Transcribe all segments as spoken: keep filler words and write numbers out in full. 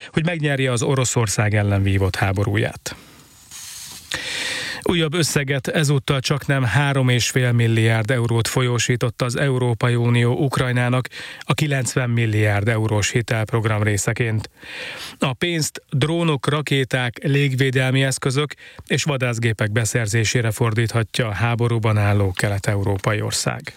hogy megnyerje az Oroszország ellen vívott háborúját. Újabb összeget, ezúttal csaknem három és fél milliárd eurót folyósított az Európai Unió Ukrajnának a kilencven milliárd eurós hitelprogram részeként. A pénzt drónok, rakéták, légvédelmi eszközök és vadászgépek beszerzésére fordíthatja a háborúban álló kelet-európai ország.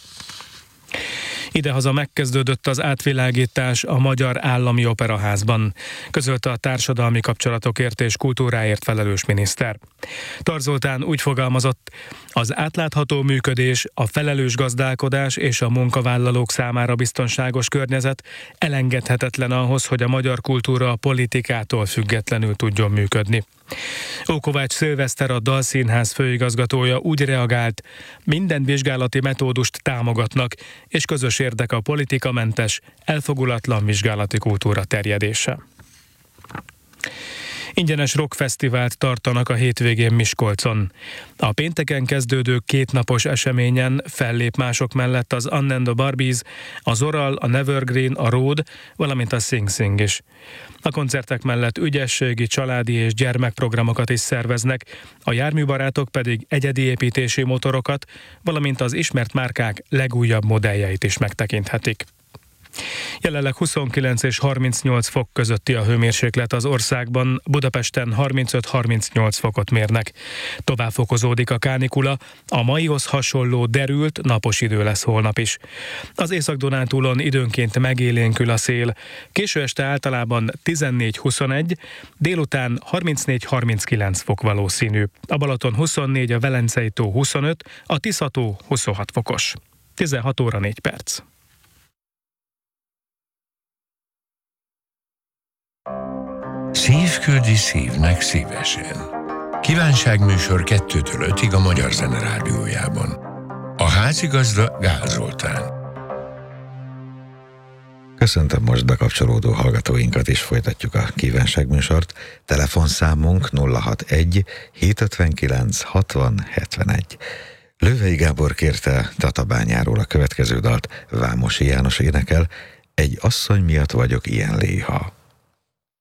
Idehaza megkezdődött az átvilágítás a Magyar Állami Operaházban, közölte a társadalmi kapcsolatokért és kultúráért felelős miniszter. Tar Zoltán úgy fogalmazott, az átlátható működés, a felelős gazdálkodás és a munkavállalók számára biztonságos környezet elengedhetetlen ahhoz, hogy a magyar kultúra a politikától függetlenül tudjon működni. Ókovács Szilveszter, a Dalszínház főigazgatója úgy reagált, minden vizsgálati metódust támogatnak, és közös érdek a politikamentes, elfogulatlan vizsgálati kultúra terjedése. Ingyenes rockfesztivált tartanak a hétvégén Miskolcon. A pénteken kezdődő kétnapos eseményen fellép mások mellett az Anne and the Barbies, az Oral, a Nevergreen, a Road, valamint a Sing Sing is. A koncertek mellett ügyességi, családi és gyermekprogramokat is szerveznek, a járműbarátok pedig egyedi építési motorokat, valamint az ismert márkák legújabb modelljeit is megtekinthetik. Jelenleg huszonkilenc és harmincnyolc fok közötti a hőmérséklet az országban, Budapesten harmincöt-harmincnyolc fokot mérnek. Tovább fokozódik a kánikula, a maihoz hasonló derült, napos idő lesz holnap is. Az Észak-Dunántúlon időnként megélénkül a szél, késő este általában tizennégy-huszonegy, délután harmincnégy-harminckilenc fok valószínű. A Balaton huszonnégy, a Velencei tó huszonöt, a Tisza-tó huszonhat fokos. tizenhat óra négy perc. Szívküldi szívnek szívesen. Kívánságműsor kettőtől ötig a Magyar Zene Rádiójában. A házigazda Gál Zoltán. Köszöntöm most bekapcsolódó hallgatóinkat, és folytatjuk a kívánságműsort. Telefonszámunk nulla hatvanegy hétszázötvenkilenc hatvan hetvenegy. Lővei Gábor kérte Tatabányáról a következő dalt, Vámosi János énekel, Egy asszony miatt vagyok ilyen léha.